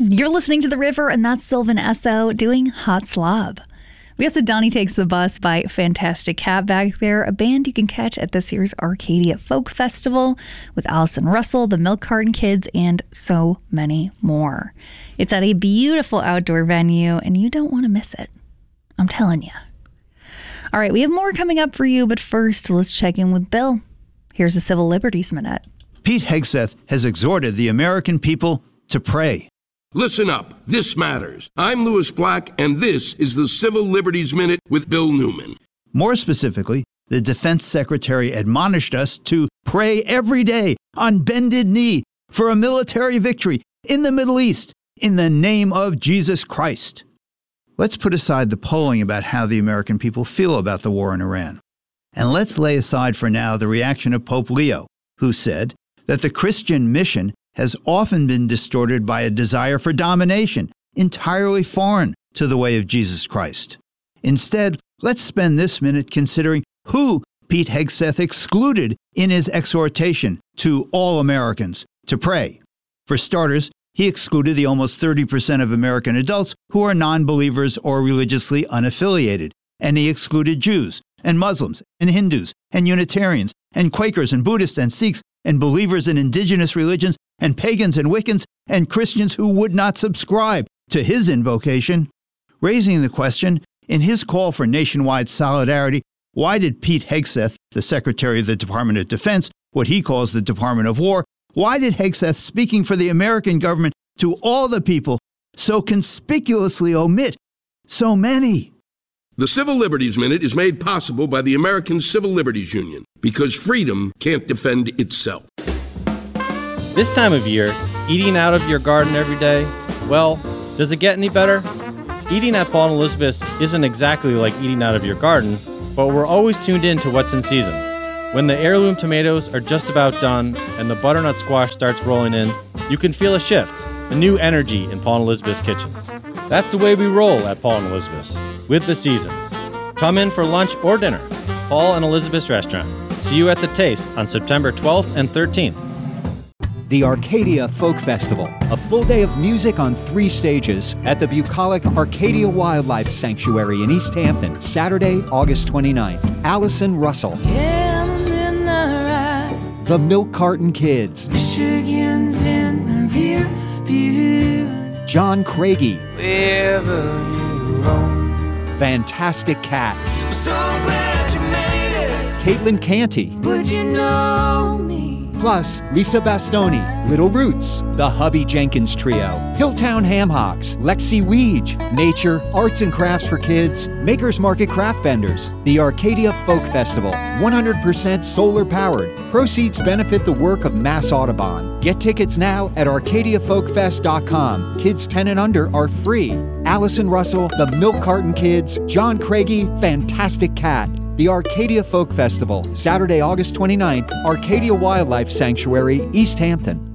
You're listening to The River, and that's Sylvan Esso doing Hot Slob. We also Donnie Takes the Bus by Fantastic Cat back there, a band you can catch at this year's Arcadia Folk Festival with Allison Russell, the Milk Carton Kids, and so many more. It's at a beautiful outdoor venue, and you don't want to miss it. I'm telling you. All right, we have more coming up for you, but first, let's check in with Bill. Here's a Civil Liberties Minute. Pete Hegseth has exhorted the American people to pray. Listen up. This matters. I'm Louis Black, and this is the Civil Liberties Minute with Bill Newman. More specifically, the Defense Secretary admonished us to pray every day on bended knee for a military victory in the Middle East in the name of Jesus Christ. Let's put aside the polling about how the American people feel about the war in Iran. And let's lay aside for now the reaction of Pope Leo, who said that the Christian mission has often been distorted by a desire for domination, entirely foreign to the way of Jesus Christ. Instead, let's spend this minute considering who Pete Hegseth excluded in his exhortation to all Americans to pray. For starters, he excluded the almost 30% of American adults who are non-believers or religiously unaffiliated, and he excluded Jews and Muslims and Hindus and Unitarians and Quakers and Buddhists and Sikhs and believers in indigenous religions and pagans and Wiccans and Christians who would not subscribe to his invocation. Raising the question, in his call for nationwide solidarity, why did Pete Hegseth, the Secretary of the Department of Defense, what he calls the Department of War, why did Hegseth, speaking for the American government to all the people, so conspicuously omit so many? The Civil Liberties Minute is made possible by the American Civil Liberties Union, because freedom can't defend itself. This time of year, eating out of your garden every day, well, does it get any better? Eating at Paul and Elizabeth's isn't exactly like eating out of your garden, but we're always tuned in to what's in season. When the heirloom tomatoes are just about done and the butternut squash starts rolling in, you can feel a shift, a new energy in Paul and Elizabeth's kitchen. That's the way we roll at Paul and Elizabeth's, with the seasons. Come in for lunch or dinner. Paul and Elizabeth's Restaurant. See you at the Taste on September 12th and 13th. The Arcadia Folk Festival, a full day of music on 3 stages at the bucolic Arcadia Wildlife Sanctuary in East Hampton, Saturday, August 29th. Allison Russell. The Milk Carton Kids. Michigan's in the rear view. John Craigie. Wherever you roam. Fantastic Cat. I'm so glad you made it. Caitlin Canty. Would you know me? Plus, Lisa Bastoni, Little Roots, the Hubby Jenkins Trio, Hilltown Ham Hocks, Lexi Weege, Nature, Arts and Crafts for Kids, Makers Market Craft Vendors, the Arcadia Folk Festival, 100% solar powered. Proceeds benefit the work of Mass Audubon. Get tickets now at arcadiafolkfest.com. Kids 10 and under are free. Allison Russell, the Milk Carton Kids, John Craigie, Fantastic Cat. The Arcadia Folk Festival, Saturday, August 29th, Arcadia Wildlife Sanctuary, East Hampton.